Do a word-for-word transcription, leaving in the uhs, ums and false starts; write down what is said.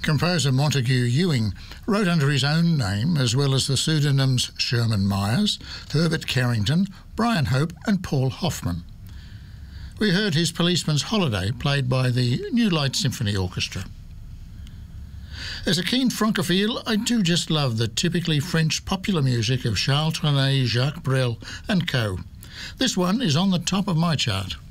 Composer Montague Ewing wrote under his own name as well as the pseudonyms Sherman Myers, Herbert Carrington, Brian Hope and Paul Hoffman. We heard his Policeman's Holiday played by the New Light Symphony Orchestra. As a keen francophile, I do just love the typically French popular music of Charles Trenet, Jacques Brel and co. This one is on the top of my chart.